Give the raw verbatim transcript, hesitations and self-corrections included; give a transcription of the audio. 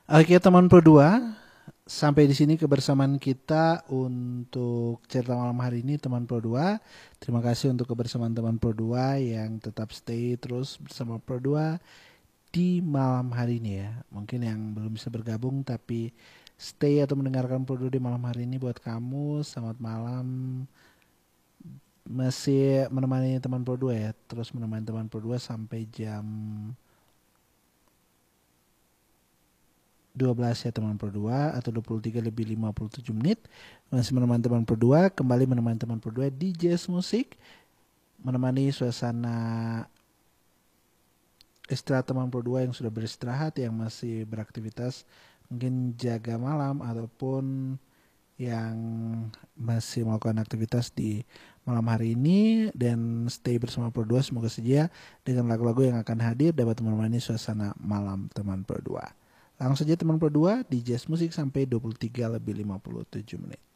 Oke teman Pro dua, sampai di sini kebersamaan kita untuk cerita malam hari ini teman Pro dua. Terima kasih untuk kebersamaan teman Pro dua yang tetap stay terus bersama Pro dua di malam hari ini ya. Mungkin yang belum bisa bergabung tapi stay atau mendengarkan Pro dua di malam hari ini, buat kamu selamat malam. Masih menemani teman Pro dua ya, terus menemani teman Pro dua sampai jam dua belas ya teman Pro dua, atau dua puluh tiga lebih lima puluh tujuh menit. Masih menemani teman Pro dua, kembali menemani teman Pro dua di Jazz Musik, menemani suasana istirahat teman Pro dua yang sudah beristirahat, yang masih beraktivitas mungkin jaga malam ataupun yang masih melakukan aktivitas di malam hari ini, dan stay bersama Pro dua. Semoga saja dengan lagu-lagu yang akan hadir dapat menemani suasana malam teman Pro dua. Langsung saja teman Pro dua di Jazz Musik sampai dua puluh tiga lebih lima puluh tujuh menit.